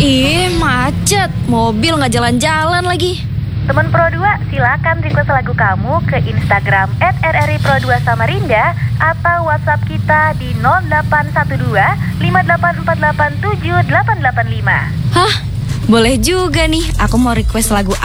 Ih, macet. Mobil nggak jalan-jalan lagi. Teman Pro 2, silakan request lagu kamu ke Instagram @rripro2 Samarinda atau WhatsApp kita di 0812 5848 7885. Hah? Boleh juga nih. Aku mau request lagu